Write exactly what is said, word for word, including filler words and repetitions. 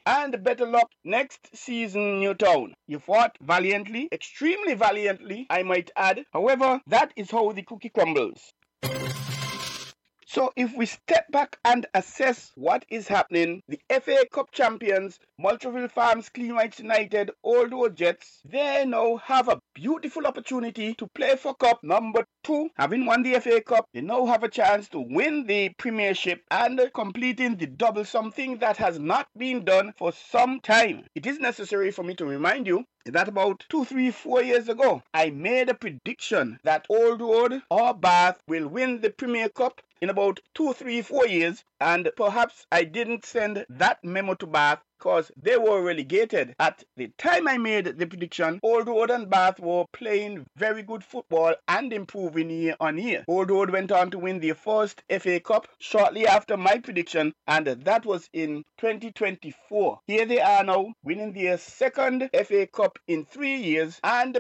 and better luck next season, Newtown. You fought valiantly, extremely valiantly, I might add. However, that is how the cookie crumbles. So if we step back and assess what is happening, the F A Cup champions, Multraville Farms Clean Whites United, Old Road Jets, they now have a beautiful opportunity to play for Cup number two. Having won the F A Cup, they now have a chance to win the Premiership and completing the double, something that has not been done for some time. It is necessary for me to remind you that about two, three, four years ago, I made a prediction that Old Road or Bath will win the Premier Cup in about two, three, four years, and perhaps I didn't send that memo to Bath because they were relegated. At the time I made the prediction, Old Road and Bath were playing very good football and improving year on year. Old Road went on to win their first F A Cup shortly after my prediction, and that was in twenty twenty-four. Here they are now, winning their second F A Cup in three years, and